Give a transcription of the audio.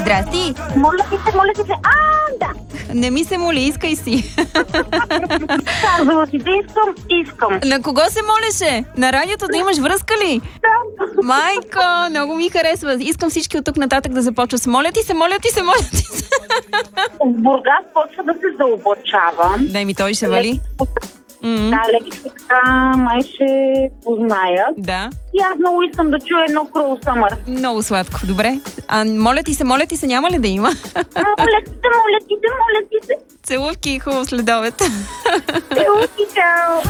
Здрасти! Моля ти се. Да. Не ми се моли, искай си. Казала си да искам. На кого се молеше? На радиото да имаш връзка ли? Да. Майко, много ми харесва. Искам всички от тук нататък да започват с моля ти се. В Бургас почва да се заоблачава. Дай ми той ще вали. Да, леки така май ще познаят. Да. И аз много искам да чуя едно Cruel Summer. Много сладко, добре. А моля ти се, няма ли да има? Моля ти се. Целувки и хубав следобед. Целувки, чао.